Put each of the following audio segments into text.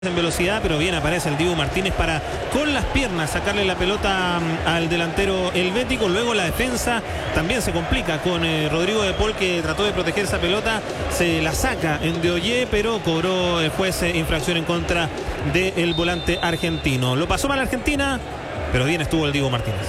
en velocidad, pero bien aparece el Dibu Martínez para con las piernas sacarle la pelota al delantero helvético. Luego la defensa también se complica con Rodrigo de Paul, que trató de proteger esa pelota, se la saca en Deollé, pero cobró el juez infracción en contra del volante argentino. Lo pasó mal Argentina, pero bien estuvo el Dibu Martínez.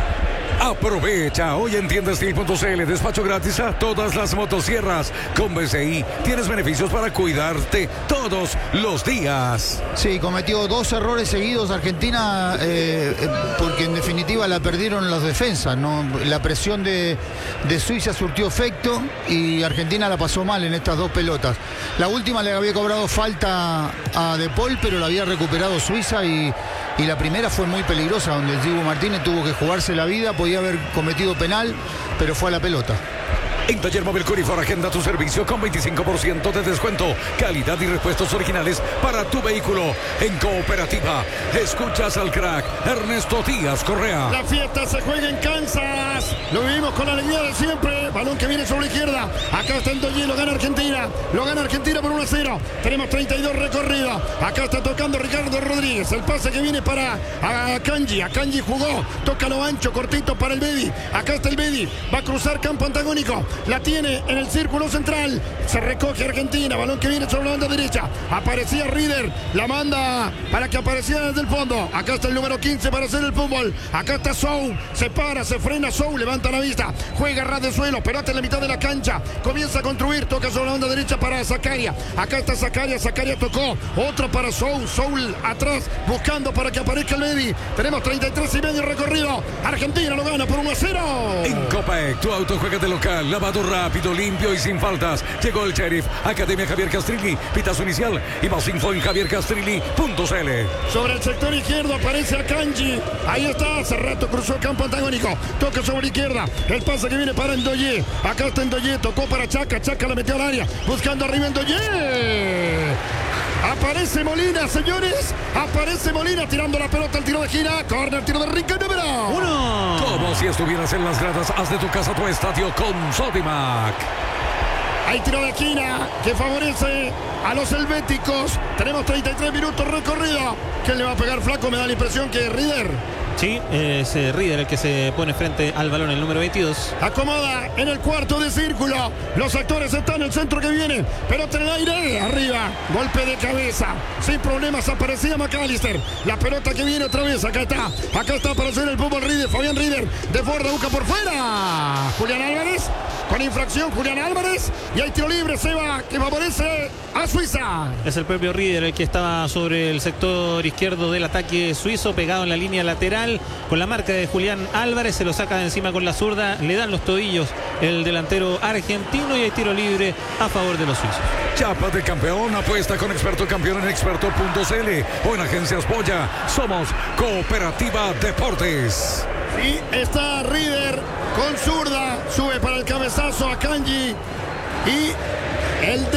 Aprovecha, hoy en tiendastil.cl, despacho gratis a todas las motosierras. Con BCI tienes beneficios para cuidarte todos los días. Sí, cometió dos errores seguidos Argentina, porque en definitiva la perdieron los defensas, ¿no? La presión de Suiza surtió efecto y Argentina la pasó mal en estas dos pelotas. La última le había cobrado falta a De Paul, pero la había recuperado Suiza y la primera fue muy peligrosa, donde el Dibu Martínez tuvo que jugarse la vida, podía haber cometido penal, pero fue a la pelota. En Taller Móvil Curifor agenda tu servicio con 25% de descuento, calidad y repuestos originales para tu vehículo. En Cooperativa, escuchas al crack Ernesto Díaz Correa. La fiesta se juega en Kansas, lo vivimos con la alegría de siempre. Balón que viene sobre la izquierda, acá está Deollé, lo gana Argentina por 1-0. Tenemos 32 recorridos, acá está tocando Ricardo Rodríguez, el pase que viene para Akanji. Akanji jugó, toca lo ancho, cortito para el Bedi. Acá está el Bedi, va a cruzar campo antagónico. La tiene en el círculo central. Se recoge Argentina. Balón que viene sobre la banda derecha. Aparecía Rieder. La manda para que apareciera desde el fondo. Acá está el número 15 para hacer el fútbol. Acá está Sou. Se para, se frena Sou. Levanta la vista. Juega ras de suelo. Pelota en la mitad de la cancha. Comienza a construir. Toca sobre la banda derecha para Zakaria. Acá está Zakaria. Zakaria tocó. Otro para Sou. Sou atrás. Buscando para que aparezca el Bedi. Tenemos 33 y medio recorrido. Argentina lo gana por 1-0. En Copec, tu auto juega de local. Lavado rápido, limpio y sin faltas. Llegó el Sheriff, Academia Javier Castrilli. Pitazo inicial y más info en javiercastrilli.cl. Sobre el sector izquierdo aparece Akanji. Ahí está, hace rato cruzó el campo antagónico. Toca sobre la izquierda. El pase que viene para Deollé. Acá está Deollé, tocó para Chaca. Chaca la metió al área. Buscando arriba Deollé. Aparece Molina, señores. Aparece Molina tirando la pelota al tiro de gira. Corner, tiro de Rica, número 1. Como si estuvieras en las gradas, haz de tu casa tu estadio con Sodimac. Hay tiro de esquina que favorece a los helvéticos. Tenemos 33 minutos recorrido. ¿Quién le va a pegar, flaco? Me da la impresión que es Rieder. Sí, es Rieder el que se pone frente al balón, el número 22. Acomoda en el cuarto de círculo. Los actores están en el centro que viene. Pelota en el aire, arriba. Golpe de cabeza. Sin problemas aparecía McAllister. La pelota que viene otra vez. Acá está para hacer el fútbol Rieder. Fabián Rieder. De Forda busca por fuera. Julián Álvarez. Con infracción, Julián Álvarez. Y hay tiro libre, Seba, que favorece a Suiza. Es el propio Rieder el que estaba sobre el sector izquierdo del ataque suizo, pegado en la línea lateral, con la marca de Julián Álvarez. Se lo saca de encima con la zurda. Le dan los tobillos el delantero argentino y hay tiro libre a favor de los suizos. Chapa de campeón, apuesta con Experto Campeón en experto.cl o en Agencias Boya. Somos Cooperativa Deportes. Sí, está Rieder con zurda, sube para el cabezazo a Kanji y el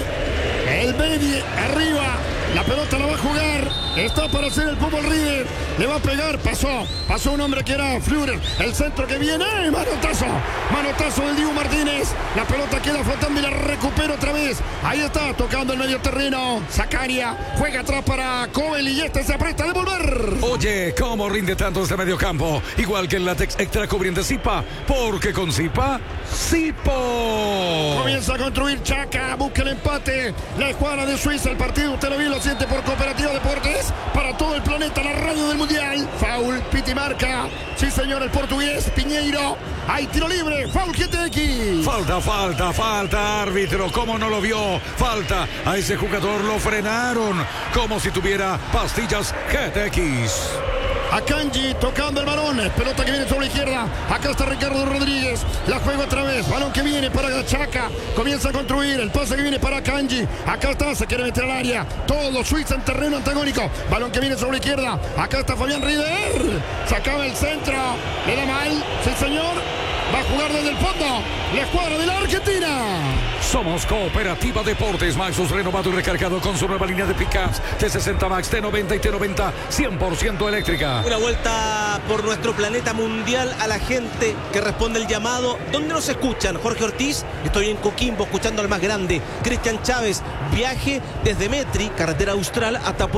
Bedi arriba, la pelota la va a jugar, está para hacer el fútbol Rieder, le va a pegar, pasó un hombre que era Führer, el centro que viene, manotazo del Dibu Martínez, la pelota queda flotando y la recupera otra vez, ahí está, tocando el medio terreno, Zakaria, juega atrás para Kobel y se apresta a devolver. Oye, ¿cómo rinde tanto este mediocampo? Igual que el látex extra cubriente Zipa, porque con Zipa, Zipo. Comienza a construir Chaca, busca el empate, la escuadra de Suiza, el partido usted lo vio, lo siente por Cooperativa Deportes, para todo el planeta, la radio del Mundial. Foul, Piti marca, sí señor, el portugués, Piñeiro, hay tiro libre, foul GTX. Falta, árbitro, ¿cómo no lo vio? Falta, a ese jugador lo frenaron, como si tuviera pastillas GTX. Akanji tocando el balón, pelota que viene sobre la izquierda, acá está Ricardo Rodríguez, la juega otra vez, balón que viene para Chaca, comienza a construir, el pase que viene para Akanji, acá está, se quiere meter al área, todo Suiza en terreno antagónico, balón que viene sobre la izquierda, acá está Fabián Rieder, sacaba el centro, le da mal, sí señor, va a jugar desde el fondo, la escuadra de la Argentina. Somos Cooperativa Deportes. Maxus renovado y recargado con su nueva línea de pickups T60 Max, T90 y T90 100% eléctrica. Una vuelta por nuestro planeta mundial a la gente que responde el llamado. ¿Dónde nos escuchan? Jorge Ortiz, estoy en Coquimbo escuchando al más grande. Cristian Chávez, viaje desde Metri, carretera austral, hasta